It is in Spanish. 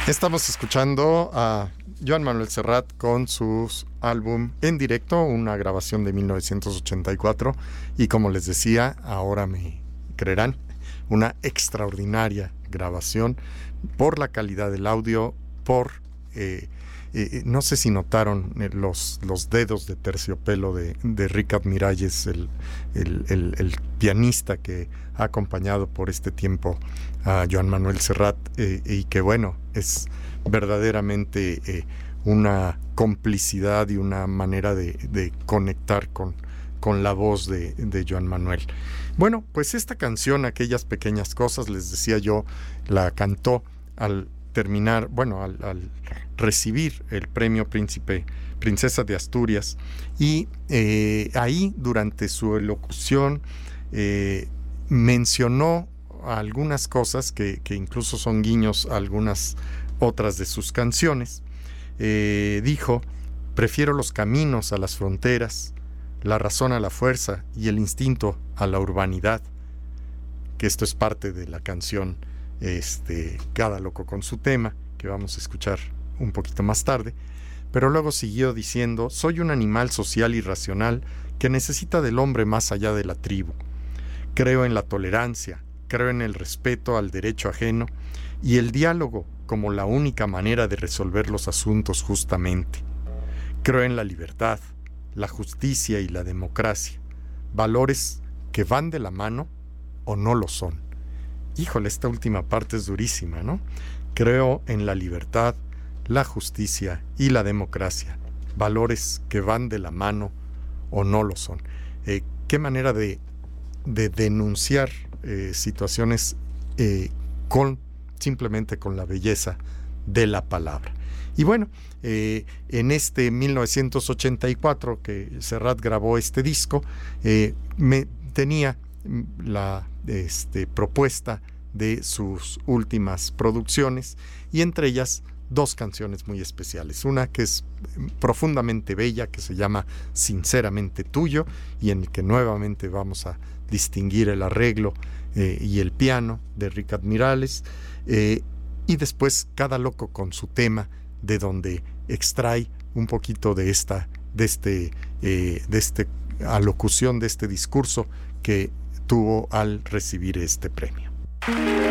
Estamos escuchando a Joan Manuel Serrat con su álbum en directo, una grabación de 1984, y como les decía, ahora me creerán, una extraordinaria grabación por la calidad del audio, por no sé si notaron los dedos de terciopelo de Ricard Miralles, el pianista que ha acompañado por este tiempo a Joan Manuel Serrat, y que bueno, es verdaderamente una complicidad y una manera de conectar con la voz de Joan Manuel. Bueno, pues esta canción, Aquellas Pequeñas Cosas, les decía yo, la cantó al terminar, bueno, al recibir el premio Princesa de Asturias, y ahí durante su elocución mencionó algunas cosas que incluso son guiños a algunas otras de sus canciones. Dijo: prefiero los caminos a las fronteras, la razón a la fuerza y el instinto a la urbanidad, que esto es parte de la canción Cada loco con su tema, que vamos a escuchar un poquito más tarde. Pero luego siguió diciendo: soy un animal social y racional que necesita del hombre más allá de la tribu. Creo en la tolerancia, creo en el respeto al derecho ajeno y el diálogo como la única manera de resolver los asuntos justamente. Creo en la libertad, la justicia y la democracia, valores que van de la mano o no lo son. Híjole, esta última parte es durísima, ¿no? Creo en la libertad, la justicia y la democracia, valores que van de la mano o no lo son. Qué manera de denunciar situaciones simplemente con la belleza de la palabra. Y bueno, en este 1984 que Serrat grabó este disco, tenía la propuesta de sus últimas producciones, y entre ellas dos canciones muy especiales. Una que es profundamente bella, que se llama Sinceramente Tuyo, y en el que nuevamente vamos a distinguir el arreglo y el piano de Ricard Miralles, y después Cada loco con su tema, de donde extrae un poquito de esta alocución, de este discurso que tuvo al recibir este premio.